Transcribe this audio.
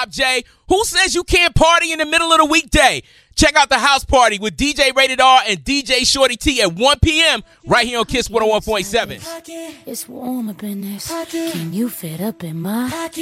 Jay, who says you can't party in the middle of the weekday? Check out the house party with DJ Rated R and DJ Shorty T at 1 p.m. right here on Kiss 101.7. It's warm up in this. Can you fit up in my